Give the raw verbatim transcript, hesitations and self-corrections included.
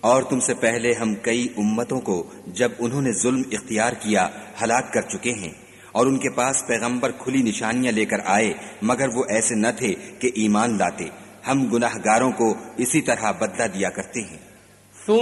और तुमसे पहले हम कई उम्मतों को जब उन्होंने जुल्म इख्तियार किया हलाक कर चुके हैं, और उनके पास पैगंबर खुली निशानियां लेकर आए, मगर वो ऐसे न थे कि ईमान लाते। हम गुनाहगारों को इसी तरह बदला दिया करते हैं।